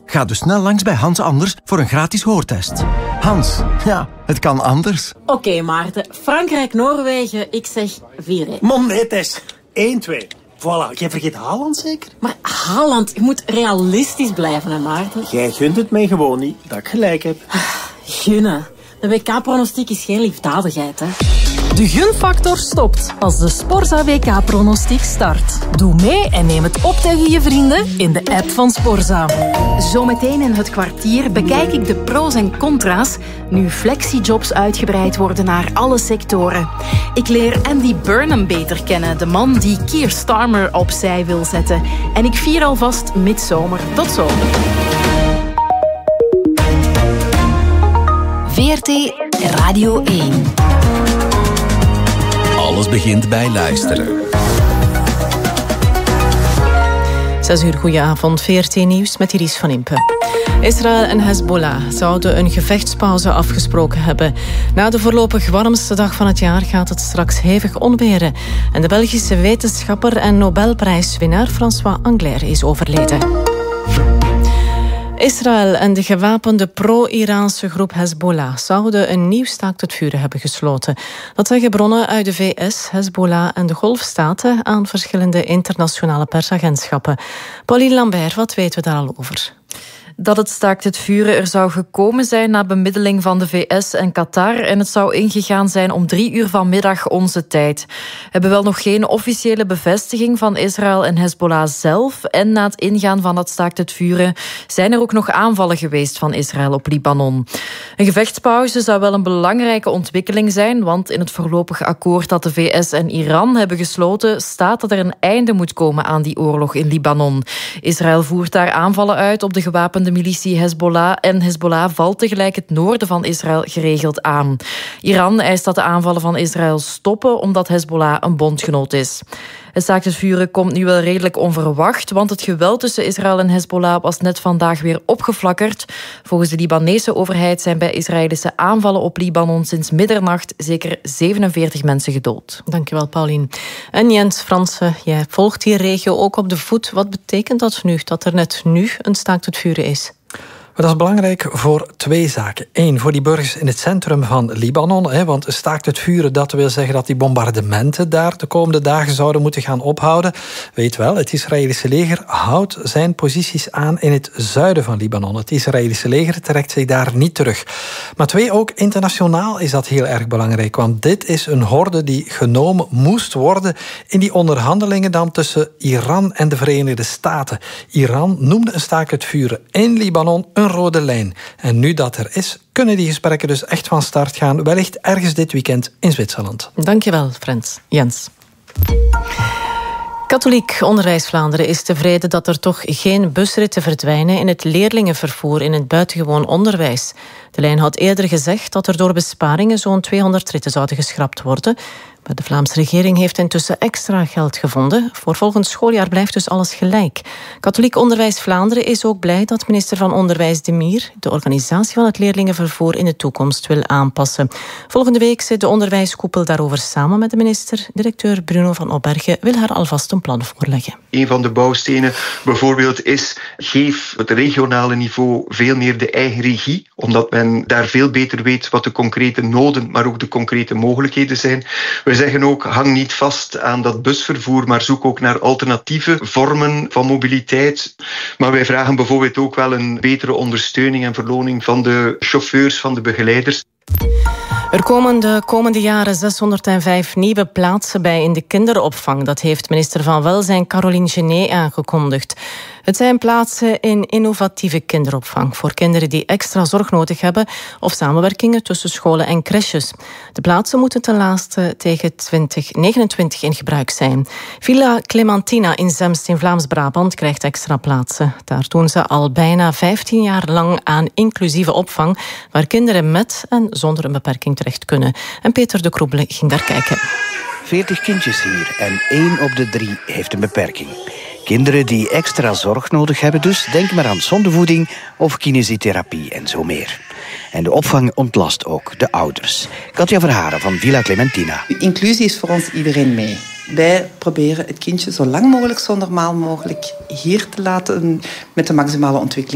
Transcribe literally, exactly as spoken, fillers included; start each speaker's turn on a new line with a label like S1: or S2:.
S1: Ga dus snel langs bij Hans Anders voor een gratis hoortest. Hans, ja, het kan anders.
S2: Oké, okay, Maarten. Frankrijk-Noorwegen, ik zeg vier één.
S3: Man, nee, Tess. één twee. Voilà, jij vergeet Haaland zeker?
S2: Maar Haaland, je moet realistisch blijven, hè, Maarten?
S3: Jij gunt het mij gewoon niet, dat ik gelijk heb.
S2: Gunnen. De W K-pronostiek is geen liefdadigheid, hè.
S4: De gunfactor stopt als de Sporza W K-pronostiek start. Doe mee en neem het op tegen je vrienden in de app van Sporza.
S5: Zometeen in het kwartier bekijk ik de pro's en contra's nu flexijobs uitgebreid worden naar alle sectoren. Ik leer Andy Burnham beter kennen, de man die Keir Starmer opzij wil zetten. En ik vier alvast midzomer. Tot zo.
S6: V R T Radio één.
S7: Alles begint bij luisteren.
S8: Zes uur, goedenavond. V R T-nieuws met Iris van Impe. Israël en Hezbollah zouden een gevechtspauze afgesproken hebben. Na de voorlopig warmste dag van het jaar gaat het straks hevig onweren. En de Belgische wetenschapper en Nobelprijswinnaar François Englert is overleden. Israël en de gewapende pro-Iraanse groep Hezbollah zouden een nieuw staakt het vuren hebben gesloten. Dat zeggen bronnen uit de V S, Hezbollah en de Golfstaten aan verschillende internationale persagentschappen. Pauline Lambert, wat weten we daar al over?
S9: Dat het staakt het vuren er zou gekomen zijn na bemiddeling van de V S en Qatar en het zou ingegaan zijn om drie uur vanmiddag onze tijd. We hebben wel nog geen officiële bevestiging van Israël en Hezbollah zelf en na het ingaan van dat staakt het vuren zijn er ook nog aanvallen geweest van Israël op Libanon. Een gevechtspauze zou wel een belangrijke ontwikkeling zijn, want in het voorlopig akkoord dat de V S en Iran hebben gesloten staat dat er een einde moet komen aan die oorlog in Libanon. Israël voert daar aanvallen uit op de gewapende de militie Hezbollah en Hezbollah valt tegelijk het noorden van Israël geregeld aan. Iran eist dat de aanvallen van Israël stoppen omdat Hezbollah een bondgenoot is. Het staakt het vuren komt nu wel redelijk onverwacht, want het geweld tussen Israël en Hezbollah was net vandaag weer opgeflakkerd. Volgens de Libanese overheid zijn bij Israëlische aanvallen op Libanon sinds middernacht zeker zevenenveertig mensen gedood.
S8: Dankjewel, Pauline. En Jens Fransen, jij volgt die regio ook op de voet. Wat betekent dat nu, dat er net nu een staakt het vuren is?
S10: Maar dat is belangrijk voor twee zaken. Eén, voor die burgers in het centrum van Libanon. Hè, want staakt het vuren, dat wil zeggen dat die bombardementen daar de komende dagen zouden moeten gaan ophouden. Weet wel, het Israëlische leger houdt zijn posities aan in het zuiden van Libanon. Het Israëlische leger trekt zich daar niet terug. Maar twee, ook internationaal is dat heel erg belangrijk. Want dit is een horde die genomen moest worden in die onderhandelingen dan tussen Iran en de Verenigde Staten. Iran noemde een staakt het vuren in Libanon een rode lijn. En nu dat er is, kunnen die gesprekken dus echt van start gaan. Wellicht ergens dit weekend in Zwitserland.
S8: Dankjewel, Frans. Jens. Katholiek Onderwijs Vlaanderen is tevreden dat er toch geen busritten verdwijnen in het leerlingenvervoer in het buitengewoon onderwijs. De lijn had eerder gezegd dat er door besparingen zo'n tweehonderd ritten zouden geschrapt worden. Maar de Vlaamse regering heeft intussen extra geld gevonden. Voor volgend schooljaar blijft dus alles gelijk. Katholiek Onderwijs Vlaanderen is ook blij dat minister van Onderwijs De Mier de organisatie van het leerlingenvervoer in de toekomst wil aanpassen. Volgende week zit de onderwijskoepel daarover samen met de minister. Directeur Bruno van Opbergen wil haar alvast een plan voorleggen.
S11: Een van de bouwstenen bijvoorbeeld is: geef het regionale niveau veel meer de eigen regie, omdat men daar veel beter weet wat de concrete noden, maar ook de concrete mogelijkheden zijn. We zeggen ook, hang niet vast aan dat busvervoer, maar zoek ook naar alternatieve vormen van mobiliteit. Maar wij vragen bijvoorbeeld ook wel een betere ondersteuning en verloning van de chauffeurs, van de begeleiders.
S8: Er komen de komende jaren zeshonderdvijf nieuwe plaatsen bij in de kinderopvang. Dat heeft minister van Welzijn Caroline Genet aangekondigd. Het zijn plaatsen in innovatieve kinderopvang voor kinderen die extra zorg nodig hebben of samenwerkingen tussen scholen en crèches. De plaatsen moeten ten laatste tegen twintig negenentwintig in gebruik zijn. Villa Clementina in Zemst in Vlaams-Brabant krijgt extra plaatsen. Daar doen ze al bijna vijftien jaar lang aan inclusieve opvang, waar kinderen met en zonder een beperking terecht kunnen. En Peter de Kroebele ging daar kijken.
S12: veertig kindjes hier en één op de drie heeft een beperking. Kinderen die extra zorg nodig hebben dus, denk maar aan zondevoeding of kinesietherapie en zo meer. En de opvang ontlast ook de ouders. Katja Verharen van Villa Clementina.
S13: Inclusie is voor ons iedereen mee. Wij proberen het kindje zo lang mogelijk, zo normaal mogelijk hier te laten met de maximale ontwikkeling